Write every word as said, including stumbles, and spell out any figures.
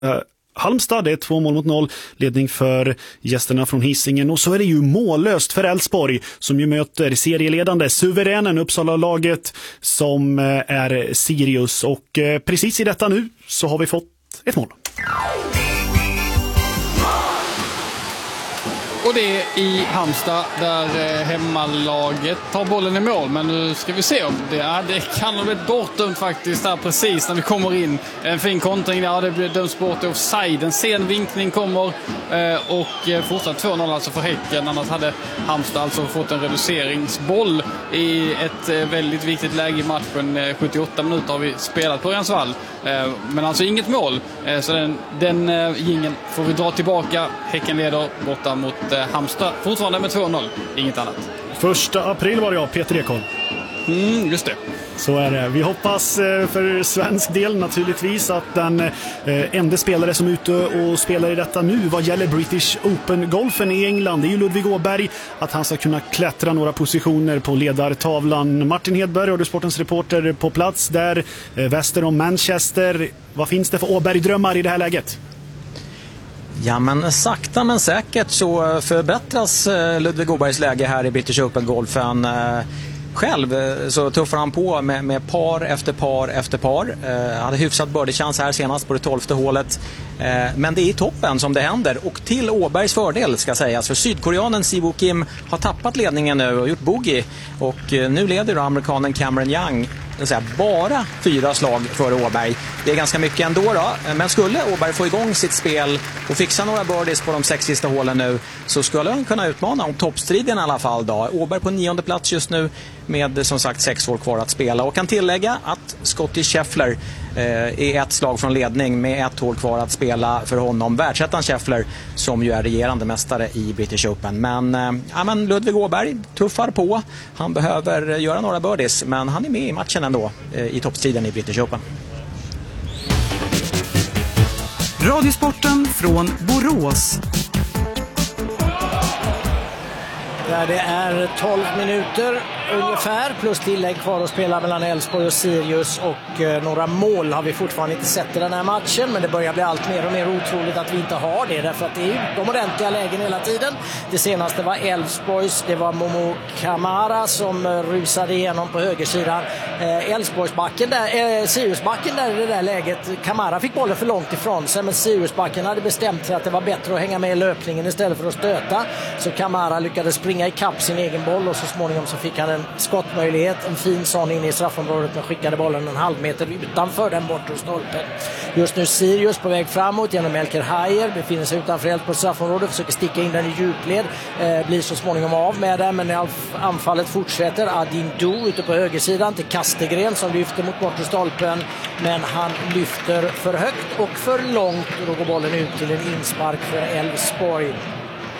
Uh, Halmstad, det är två mål mot noll, ledning för gästerna från Hisingen, och så är det ju mållöst för Elfsborg som ju möter serieledande suveränen Uppsala-laget som är Sirius, och precis i detta nu så har vi fått ett mål. Och det är i Halmstad där hemmalaget tar bollen i mål. Men nu ska vi se om det är. Det kan ha blivit bortdömt faktiskt där precis när vi kommer in. En fin kontring där, det blir döms bort offside. En sen vinkning kommer och fortsatt två noll alltså för Häcken. Annars hade Halmstad alltså fått en reduceringsboll i ett väldigt viktigt läge i matchen. sjuttioåtta minuter har vi spelat på Rensvall. Men alltså inget mål. Så den, den gingen får vi dra tillbaka. Häcken leder borta mot Halmstad fortfarande med två noll, inget annat. Första april var jag, Peter Ekholm. Mm, just det. Så är det. Vi hoppas för svensk del naturligtvis att den enda spelare som är ute och spelar i detta nu vad gäller British Open-golfen i England, det är ju Ludvig Åberg, att han ska kunna klättra några positioner på ledartavlan. Martin Hedberg, Radiosportens reporter på plats där väster om Manchester. Vad finns det för Åberg-drömmar i det här läget? Ja, men sakta men säkert så förbättras Ludvig Åbergs läge här i British Open-golfen. Själv så tuffar han på med, med par efter par efter par. Eh, hade hyfsat birdie-chans här senast på det tolfte hålet. Eh, men det är i toppen som det händer. Och till Åbergs fördel ska sägas. För sydkoreanen Siwoo Kim har tappat ledningen nu och gjort bogey. Och eh, nu leder amerikanen Cameron Young säga, bara fyra slag före Åberg. Det är ganska mycket ändå då. Men skulle Åberg få igång sitt spel och fixa några birdies på de sex sista hålen nu, så skulle han kunna utmana om toppstriden i alla fall då. Åberg på nionde plats just nu med som sagt sex år kvar att spela. Och kan tillägga att Scottie Scheffler eh, är ett slag från ledning med ett hål kvar att spela för honom. Världsettan Scheffler som ju är regerande mästare i British Open. Men, eh, ja, men Ludvig Åberg tuffar på. Han behöver göra några birdies, men han är med i matchen ändå eh, i toppstriden i British Open. Radiosporten från Borås. Där det är tolv minuter ungefär plus tillägg kvar att spela mellan Elfsborg och Sirius, och eh, några mål har vi fortfarande inte sett i den här matchen, men det börjar bli allt mer och mer otroligt att vi inte har det, därför att det är utomordentliga lägen hela tiden. Det senaste var Elfsborgs, det var Momo Kamara som eh, rusade igenom på högersidan. Eh, Elfsborgsbacken där, eh, Siriusbacken där i det där läget, Kamara fick bollen för långt ifrån sig, men Siriusbacken hade bestämt sig att det var bättre att hänga med i löpningen istället för att stöta, så Kamara lyckades springa i kapp sin egen boll, och så småningom så fick han en skottmöjlighet, en fin sån in i straffområdet, men skickade bollen en halv meter utanför den bortre stolpen. Just nu Sirius på väg framåt genom Melker Hayer, befinner sig utanför Elfsborgs straffområde, försöker sticka in den i djupled, eh, blir så småningom av med den, men när anfallet fortsätter, Adin Do ute på högersidan till Kastegren som lyfter mot bortre stolpen, men han lyfter för högt och för långt, och då går bollen ut till en inspark för Elfsborg.